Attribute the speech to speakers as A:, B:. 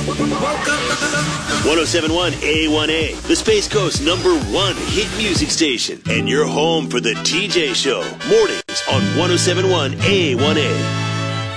A: 1071 A1A, the Space Coast #1 hit music station, and your home for the TJ Show. Mornings on 1071 A1A.